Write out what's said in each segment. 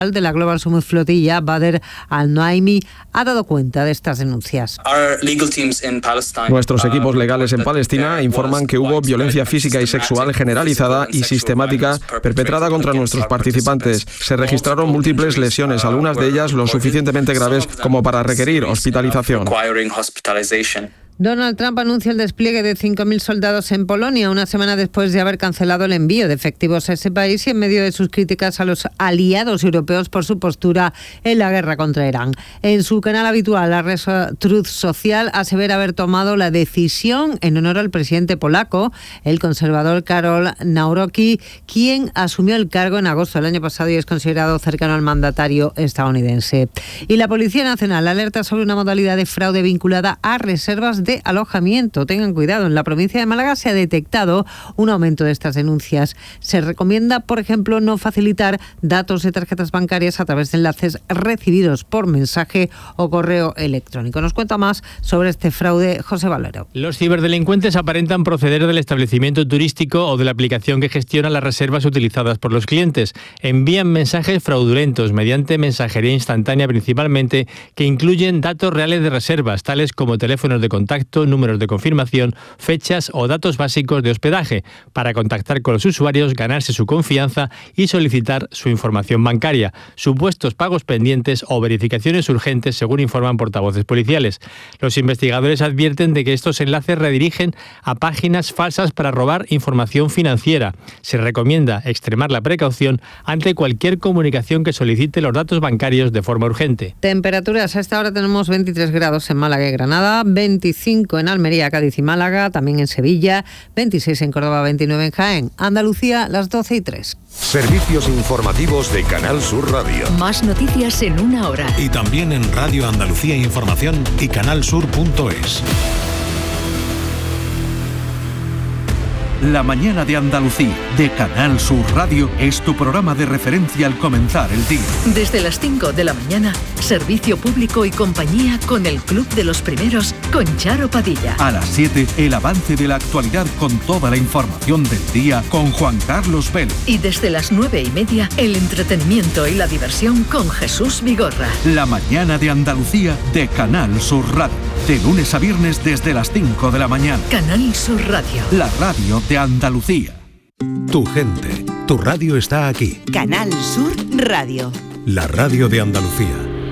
de la Global Summit Flotilla, Badr Al-Nuaimi, ha dado cuenta de estas denuncias. Nuestros equipos legales en Palestina informan que hubo violencia física y sexual generalizada y sistemática perpetrada contra nuestros participantes. Se registraron múltiples lesiones, algunas de ellas lo suficientemente graves como para requerir hospitalización. Donald Trump anuncia el despliegue de 5.000 soldados en Polonia, una semana después de haber cancelado el envío de efectivos a ese país y en medio de sus críticas a los aliados europeos por su postura en la guerra contra Irán. En su canal habitual, la red Truth Social, asevera haber tomado la decisión en honor al presidente polaco, el conservador Karol Nawrocki, quien asumió el cargo en agosto del año pasado y es considerado cercano al mandatario estadounidense. Y la Policía Nacional alerta sobre una modalidad de fraude vinculada a reservas de alojamiento. Tengan cuidado, en la provincia de Málaga se ha detectado un aumento de estas denuncias. Se recomienda, por ejemplo, no facilitar datos de tarjetas bancarias a través de enlaces recibidos por mensaje o correo electrónico. Nos cuenta más sobre este fraude José Valero. Los ciberdelincuentes aparentan proceder del establecimiento turístico o de la aplicación que gestiona las reservas utilizadas por los clientes. Envían mensajes fraudulentos mediante mensajería instantánea principalmente, que incluyen datos reales de reservas, tales como teléfonos de contacto, números de confirmación, fechas o datos básicos de hospedaje, para contactar con los usuarios, ganarse su confianza y solicitar su información bancaria, supuestos pagos pendientes o verificaciones urgentes, según informan portavoces policiales. Los investigadores advierten de que estos enlaces redirigen a páginas falsas para robar información financiera. Se recomienda extremar la precaución ante cualquier comunicación que solicite los datos bancarios de forma urgente. Temperaturas: a esta hora tenemos 23 grados en Málaga y Granada, 25 en Almería, Cádiz y Málaga, también en Sevilla, 26 en Córdoba, 29 en Jaén. Andalucía, las 12:03. Servicios informativos de Canal Sur Radio. Más noticias en una hora. Y también en Radio Andalucía Información y canalsur.es. La mañana de Andalucía, de Canal Sur Radio, es tu programa de referencia al comenzar el día. Desde las 5 de la mañana, servicio público y compañía con el Club de los Primeros, con Charo Padilla. A las 7, el avance de la actualidad con toda la información del día, con Juan Carlos Vélez. Y desde las 9:30, el entretenimiento y la diversión con Jesús Vigorra. La mañana de Andalucía, de Canal Sur Radio. De lunes a viernes desde las 5 de la mañana. Canal Sur Radio. La radio de Andalucía. Tu gente, tu radio está aquí. Canal Sur Radio. La radio de Andalucía.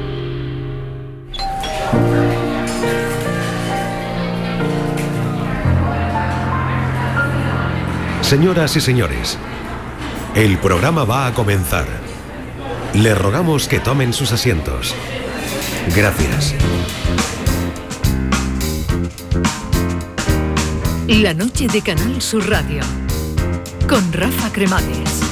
Señoras y señores, el programa va a comenzar. Les rogamos que tomen sus asientos. Gracias. La noche de Canal Sur Radio, con Rafa Cremades.